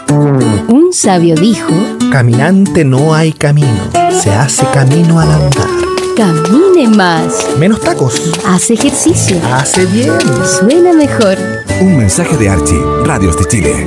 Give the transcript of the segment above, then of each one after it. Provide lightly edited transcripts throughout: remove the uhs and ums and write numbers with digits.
Un sabio dijo: caminante no hay camino, se hace camino al andar. Camine más. Menos tacos. Hace ejercicio. Hace bien. Suena mejor. Un mensaje de Archie, Radios de Chile.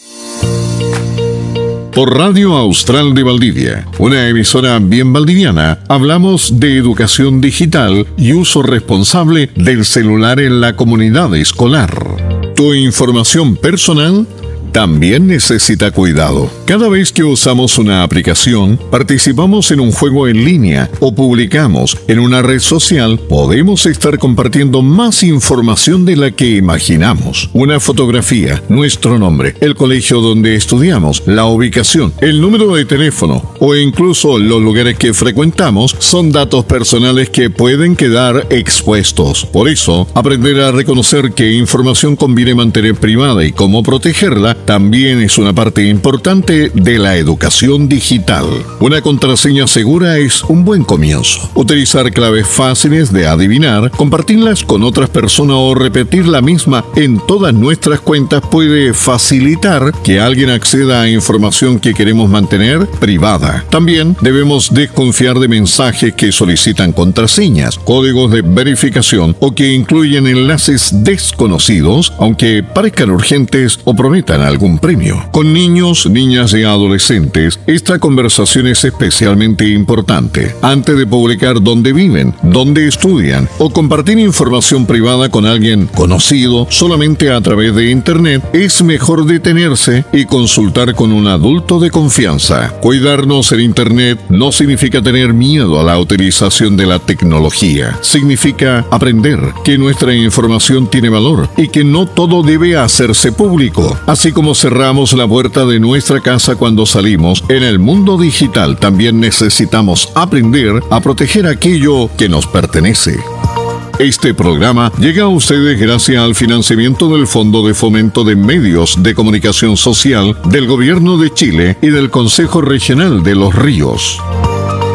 Por Radio Austral de Valdivia, una emisora bien valdiviana, hablamos de educación digital y uso responsable del celular en la comunidad escolar. Tu información personal también necesita cuidado. Cada vez que usamos una aplicación, participamos en un juego en línea o publicamos en una red social, podemos estar compartiendo más información de la que imaginamos. Una fotografía, nuestro nombre, el colegio donde estudiamos, la ubicación, el número de teléfono o incluso los lugares que frecuentamos son datos personales que pueden quedar expuestos. Por eso, aprender a reconocer qué información conviene mantener privada y cómo protegerla también es una parte importante de la educación digital. Una contraseña segura es un buen comienzo. Utilizar claves fáciles de adivinar, compartirlas con otras personas o repetir la misma en todas nuestras cuentas puede facilitar que alguien acceda a información que queremos mantener privada. También debemos desconfiar de mensajes que solicitan contraseñas, códigos de verificación o que incluyen enlaces desconocidos, aunque parezcan urgentes o prometan algún premio. Con niños, niñas y adolescentes, esta conversación es especialmente importante. Antes de publicar dónde viven, dónde estudian o compartir información privada con alguien conocido solamente a través de Internet, es mejor detenerse y consultar con un adulto de confianza. Cuidarnos en Internet no significa tener miedo a la utilización de la tecnología. Significa aprender que nuestra información tiene valor y que no todo debe hacerse público. Así como cerramos la puerta de nuestra casa cuando salimos, en el mundo digital también necesitamos aprender a proteger aquello que nos pertenece. Este programa llega a ustedes gracias al financiamiento del Fondo de Fomento de Medios de Comunicación Social del Gobierno de Chile y del Consejo Regional de Los Ríos.